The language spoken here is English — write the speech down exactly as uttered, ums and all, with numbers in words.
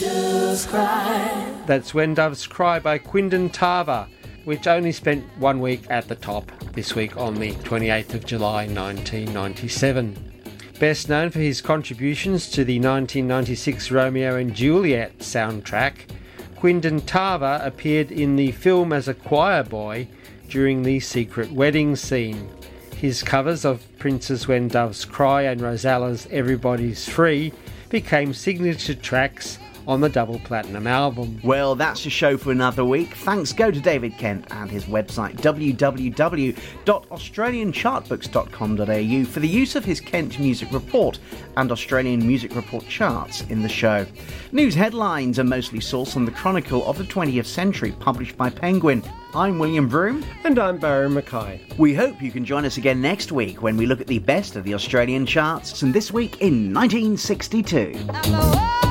Doves Cry. That's When Doves Cry by Quindon Tarver, which only spent one week at the top this week on the twenty-eighth of July nineteen ninety-seven. Best known for his contributions to the nineteen ninety-six Romeo and Juliet soundtrack, Quindon Tarver appeared in the film as a choir boy during the secret wedding scene. His covers of Prince's When Doves Cry and Rosalla's Everybody's Free became signature tracks on the double platinum album. Well, that's your show for another week. Thanks go to David Kent and his website w w w dot australian chart books dot com dot a u for the use of his Kent Music Report and Australian Music Report charts in the show. News headlines are mostly sourced on the Chronicle of the twentieth Century, published by Penguin. I'm William Broome. And I'm Barry Mackay. We hope you can join us again next week when we look at the best of the Australian charts, and this week in nineteen sixty-two.